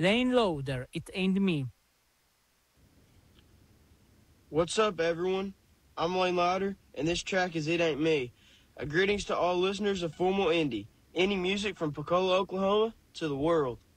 Lane Loader, It Ain't Me. What's up, everyone? I'm Lane Louder, and this track is It Ain't Me. Greetings to all listeners of Formal Indie music from Pensacola, Oklahoma, to the world.